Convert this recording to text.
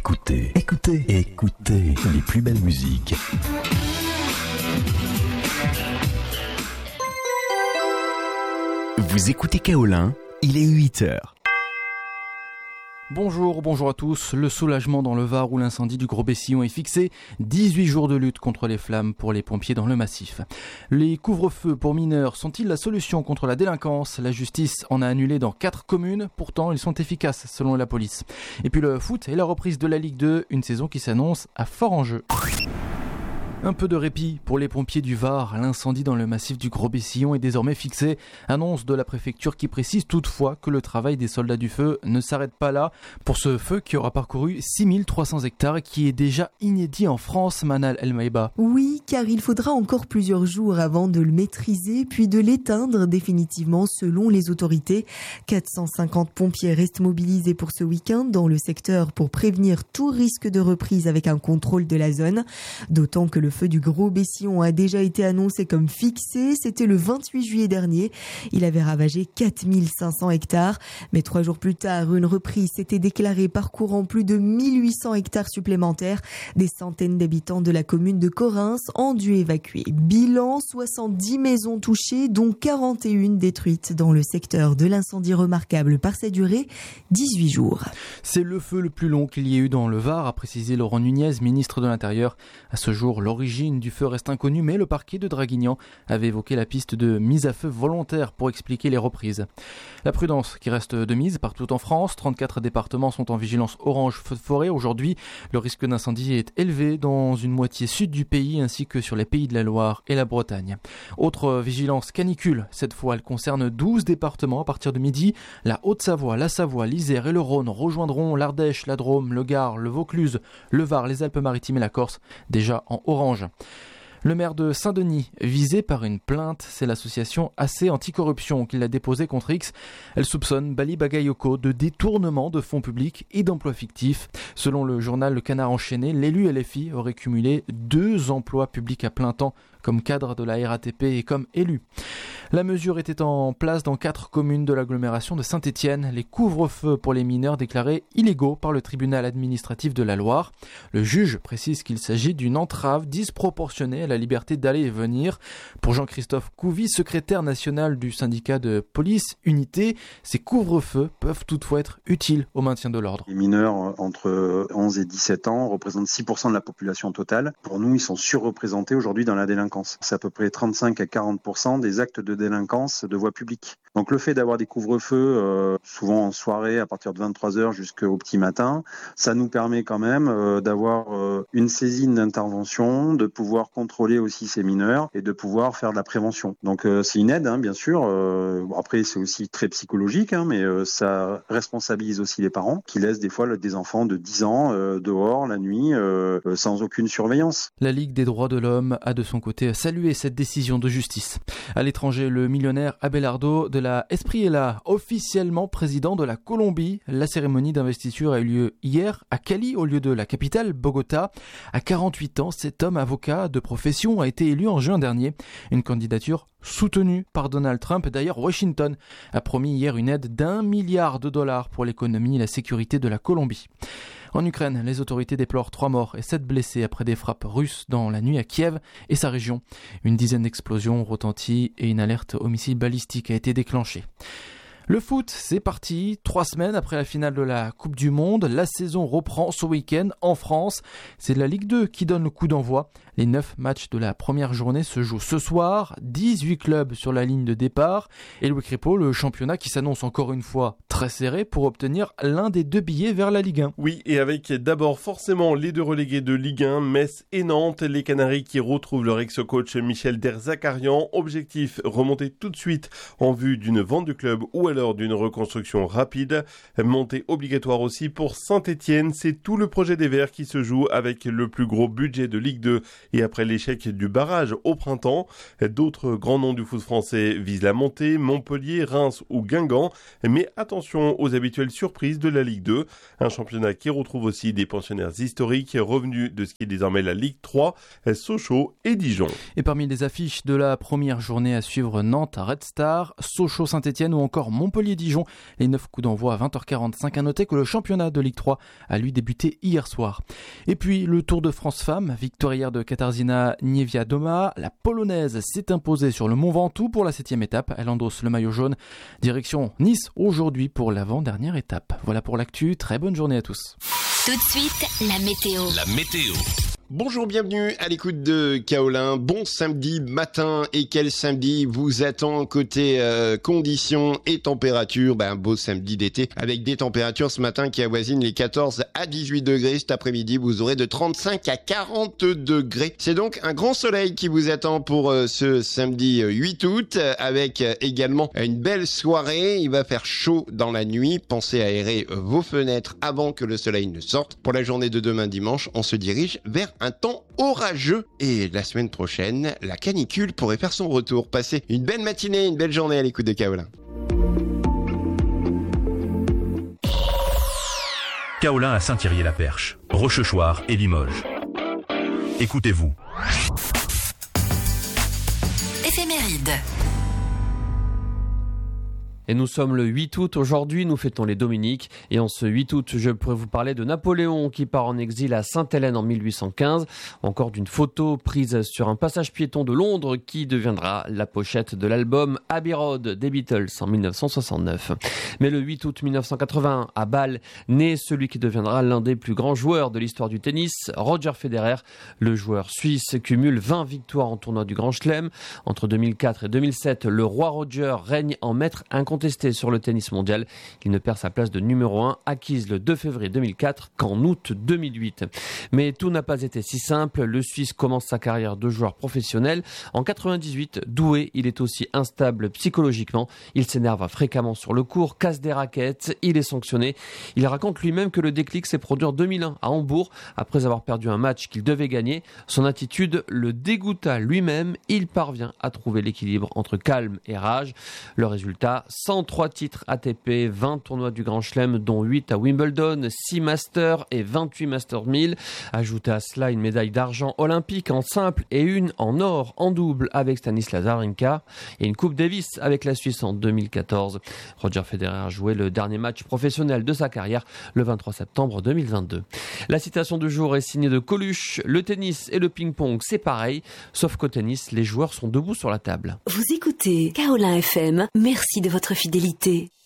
Écoutez les plus belles musiques. Vous écoutez Kaolin, il est 8h. Bonjour à tous. Le soulagement dans le Var où l'incendie du Gros-Bessillon est fixé. 18 jours de lutte contre les flammes pour les pompiers dans le massif. Les couvre-feux pour mineurs sont-ils la solution contre la délinquance ? La justice en a annulé dans 4 communes. Pourtant, ils sont efficaces selon la police. Et puis le foot et la reprise de la Ligue 2, une saison qui s'annonce à fort enjeu. Un peu de répit pour les pompiers du Var. L'incendie dans le massif du Gros-Bessillon est désormais fixé. Annonce de la préfecture qui précise toutefois que le travail des soldats du feu ne s'arrête pas là. Pour ce feu qui aura parcouru 6300 hectares et qui est déjà inédit en France, Manal El Maïba. Oui, car il faudra encore plusieurs jours avant de le maîtriser, puis de l'éteindre définitivement selon les autorités. 450 pompiers restent mobilisés pour ce week-end dans le secteur pour prévenir tout risque de reprise avec un contrôle de la zone. D'autant que le feu du Gros-Bessillon a déjà été annoncé comme fixé. C'était le 28 juillet dernier. Il avait ravagé 4500 hectares. Mais 3 jours plus tard, une reprise s'était déclarée parcourant plus de 1800 hectares supplémentaires. Des centaines d'habitants de la commune de Correns ont dû évacuer. Bilan, 70 maisons touchées, dont 41 détruites dans le secteur de l'incendie remarquable par sa durée, 18 jours. C'est le feu le plus long qu'il y ait eu dans le Var, a précisé Laurent Nunez, ministre de l'Intérieur. À ce jour, l'origine du feu reste inconnue, mais le parquet de Draguignan avait évoqué la piste de mise à feu volontaire pour expliquer les reprises. La prudence qui reste de mise partout en France. 34 départements sont en vigilance orange feu de forêt. Aujourd'hui, le risque d'incendie est élevé dans une moitié sud du pays ainsi que sur les pays de la Loire et la Bretagne. Autre vigilance canicule. Cette fois, elle concerne 12 départements à partir de midi. La Haute-Savoie, la Savoie, l'Isère et le Rhône rejoindront l'Ardèche, la Drôme, le Gard, le Vaucluse, le Var, les Alpes-Maritimes et la Corse, déjà en orange. Le maire de Saint-Denis, visé par une plainte, c'est l'association AC Anticorruption qui l'a déposée contre X. Elle soupçonne Bali Bagayoko de détournement de fonds publics et d'emplois fictifs. Selon le journal Le Canard Enchaîné, l'élu LFI aurait cumulé 2 emplois publics à plein temps comme cadre de la RATP et comme élu. La mesure était en place dans 4 communes de l'agglomération de Saint-Étienne. Les couvre-feux pour les mineurs déclarés illégaux par le tribunal administratif de la Loire. Le juge précise qu'il s'agit d'une entrave disproportionnée à la liberté d'aller et venir. Pour Jean-Christophe Couvi, secrétaire national du syndicat de police Unité, ces couvre-feux peuvent toutefois être utiles au maintien de l'ordre. Les mineurs entre 11 et 17 ans représentent 6% de la population totale. Pour nous, ils sont surreprésentés aujourd'hui dans la délinquance. C'est à peu près 35 à 40% des actes de délinquance de voie publique. Donc le fait d'avoir des couvre-feux, souvent en soirée à partir de 23h jusqu'au petit matin, ça nous permet quand même d'avoir une saisine d'intervention, de pouvoir contrôler aussi ces mineurs et de pouvoir faire de la prévention. Donc c'est une aide, bien sûr. Après c'est aussi très psychologique, mais ça responsabilise aussi les parents qui laissent des fois des enfants de 10 ans dehors la nuit sans aucune surveillance. La Ligue des droits de l'homme a de son côté salué cette décision de justice. À l'étranger, le millionnaire Abelardo de la Espriella, officiellement président de la Colombie. La cérémonie d'investiture a eu lieu hier à Cali, au lieu de la capitale, Bogota. À 48 ans, cet homme avocat de profession a été élu en juin dernier. Une candidature soutenue par Donald Trump. D'ailleurs, Washington a promis hier une aide d'$1 milliard pour l'économie et la sécurité de la Colombie. En Ukraine, les autorités déplorent 3 morts et 7 blessés après des frappes russes dans la nuit à Kiev et sa région. Une dizaine d'explosions ont retenti et une alerte homicide balistique a été déclenchée. Le foot, c'est parti. 3 semaines après la finale de la Coupe du Monde, la saison reprend ce week-end en France. C'est la Ligue 2 qui donne le coup d'envoi. Les 9 matchs de la première journée se jouent ce soir. 18 clubs sur la ligne de départ. Et Louis Crépeau, le championnat qui s'annonce encore une fois très serré pour obtenir l'un des 2 billets vers la Ligue 1. Oui, et avec d'abord forcément les 2 relégués de Ligue 1, Metz et Nantes. Les Canaries qui retrouvent leur ex-coach Michel Derzakarian. Objectif, remonter tout de suite en vue d'une vente du club ou alors d'une reconstruction rapide. Montée obligatoire aussi pour Saint-Étienne. C'est tout le projet des Verts qui se joue avec le plus gros budget de Ligue 2 Et après l'échec du barrage au printemps, d'autres grands noms du foot français visent la montée, Montpellier, Reims ou Guingamp. Mais attention aux habituelles surprises de la Ligue 2, un championnat qui retrouve aussi des pensionnaires historiques revenus de ce qui est désormais la Ligue 3, Sochaux et Dijon. Et parmi les affiches de la première journée à suivre, Nantes, Red Star, Sochaux, Saint-Etienne ou encore Montpellier-Dijon. Les 9 coups d'envoi à 20h45. À noter que le championnat de Ligue 3 a lui débuté hier soir. Et puis le Tour de France Femmes, victoire hier de Katarzyna Niewiadoma. La Polonaise s'est imposée sur le Mont Ventoux pour la 7e étape. Elle endosse le maillot jaune. Direction Nice aujourd'hui pour l'avant-dernière étape. Voilà pour l'actu. Très bonne journée à tous. Tout de suite, la météo. La météo. Bonjour, bienvenue à l'écoute de Kaolin. Bon samedi matin, et quel samedi vous attend côté conditions et températures. Un beau samedi d'été avec des températures ce matin qui avoisinent les 14 à 18 degrés. Cet après-midi, vous aurez de 35 à 40 degrés. C'est donc un grand soleil qui vous attend pour ce samedi 8 août avec également une belle soirée. Il va faire chaud dans la nuit. Pensez à aérer vos fenêtres avant que le soleil ne sorte. Pour la journée de demain dimanche, on se dirige vers un temps orageux. Et la semaine prochaine, la canicule pourrait faire son retour. Passez une belle matinée, une belle journée à l'écoute de Kaolin. Kaolin à Saint-Thierry-la-Perche, Rochechouart et Limoges. Écoutez-vous. Éphéméride. Et nous sommes le 8 août aujourd'hui, nous fêtons les Dominiques. Et en ce 8 août, je pourrais vous parler de Napoléon qui part en exil à Sainte-Hélène en 1815. Encore d'une photo prise sur un passage piéton de Londres qui deviendra la pochette de l'album Abbey Road des Beatles en 1969. Mais le 8 août 1981, à Bâle, naît celui qui deviendra l'un des plus grands joueurs de l'histoire du tennis, Roger Federer. Le joueur suisse cumule 20 victoires en tournoi du Grand Chelem. Entre 2004 et 2007, le roi Roger règne en maître incontesté sur le tennis mondial. Il ne perd sa place de numéro 1, acquise le 2 février 2004 qu'en août 2008. Mais tout n'a pas été si simple. Le Suisse commence sa carrière de joueur professionnel. En 98, doué, il est aussi instable psychologiquement. Il s'énerve fréquemment sur le court, casse des raquettes, il est sanctionné. Il raconte lui-même que le déclic s'est produit en 2001 à Hambourg, après avoir perdu un match qu'il devait gagner. Son attitude le dégoûta lui-même. Il parvient à trouver l'équilibre entre calme et rage. Le résultat, 103 titres ATP, 20 tournois du Grand Chelem, dont 8 à Wimbledon, 6 Masters et 28 Masters 1000. Ajoutez à cela une médaille d'argent olympique en simple et une en or en double avec Stanislas Wawrinka et une Coupe Davis avec la Suisse en 2014. Roger Federer a joué le dernier match professionnel de sa carrière le 23 septembre 2022. La citation du jour est signée de Coluche. Le tennis et le ping-pong, c'est pareil, sauf qu'au tennis, les joueurs sont debout sur la table. Vous écoutez Kaolin FM. Merci de votre fidélité.